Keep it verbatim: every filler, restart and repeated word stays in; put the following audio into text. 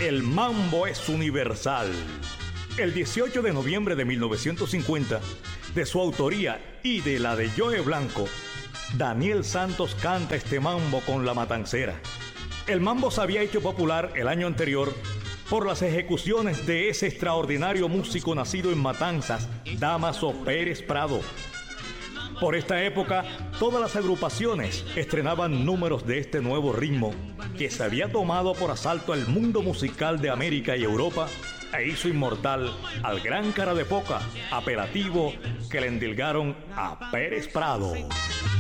El mambo es universal. El dieciocho de noviembre de mil novecientos cincuenta, de su autoría y de la de Joe Blanco, Daniel Santos canta este mambo con La Matancera. El mambo se había hecho popular el año anterior por las ejecuciones de ese extraordinario músico nacido en Matanzas, Dámaso Pérez Prado. Por esta época, todas las agrupaciones estrenaban números de este nuevo ritmo que se había tomado por asalto el mundo musical de América y Europa e hizo inmortal al gran cara de poca, apelativo que le endilgaron a Pérez Prado.